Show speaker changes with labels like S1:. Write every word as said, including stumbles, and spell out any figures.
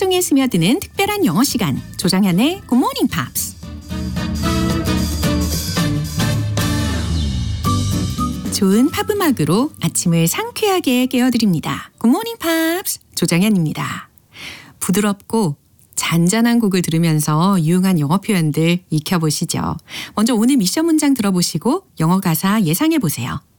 S1: 하루종일 스며드는 특별한 영어 시간, 조정현의 Good Morning Pops. 좋은 팝 음악으로 아침을 상쾌하게 깨워드립니다. Good Morning Pops, 조정현입니다. 부드럽고 잔잔한 곡을 들으면서 유용한 영어 표현들 익혀보시죠. 먼저 오늘 미션 문장 들어보시고 영어 가사 예상해보세요.